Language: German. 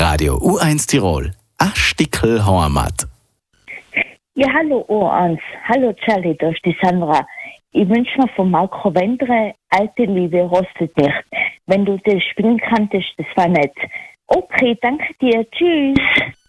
Radio U1 Tirol. A Stickel Heimat. Ja, hallo U1. Hallo Charlie, da ist die Sandra. Ich wünsche mir von Marco Wendre, alte Liebe rostet nicht. Wenn du das spielen kanntest, das war nett. Okay, danke dir. Tschüss.